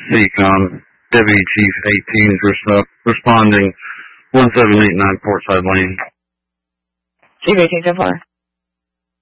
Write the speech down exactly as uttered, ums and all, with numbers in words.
Seacom, Deputy Chief eighteen, res- responding one seven eight nine Portside Lane. Chief eighteen, ten four.